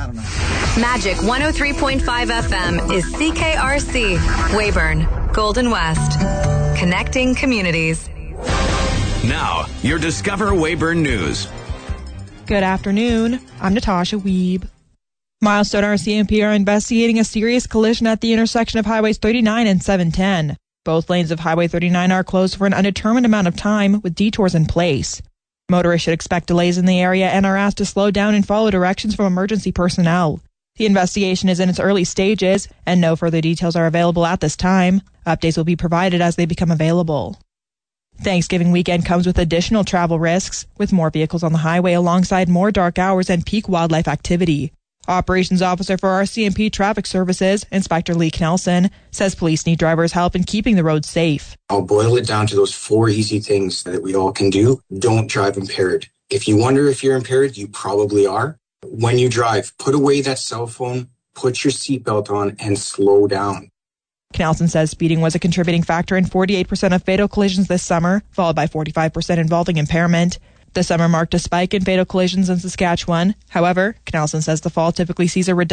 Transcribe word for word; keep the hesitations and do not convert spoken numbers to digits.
I don't know. Magic one oh three point five F M is C K R C, Weyburn, Golden West. Connecting communities. Now, your Discover Weyburn News. Good afternoon. I'm Natasha Wiebe. Milestone R C M P are investigating a serious collision at the intersection of Highways thirty-nine and seven ten. Both lanes of Highway thirty-nine are closed for an undetermined amount of time, with detours in place. Motorists should expect delays in the area and are asked to slow down and follow directions from emergency personnel. The investigation is in its early stages, and no further details are available at this time. Updates will be provided as they become available. Thanksgiving weekend comes with additional travel risks, with more vehicles on the highway alongside more dark hours and peak wildlife activity. Operations Officer for R C M P Traffic Services, Inspector Lee Knelson, says police need drivers' help in keeping the roads safe. I'll boil it down to those four easy things that we all can do. Don't drive impaired. If you wonder if you're impaired, you probably are. When you drive, put away that cell phone, put your seatbelt on, and slow down. Knelson says speeding was a contributing factor in forty-eight percent of fatal collisions this summer, followed by forty-five percent involving impairment. The summer marked a spike in fatal collisions in Saskatchewan. However, Knelson says the fall typically sees a reduction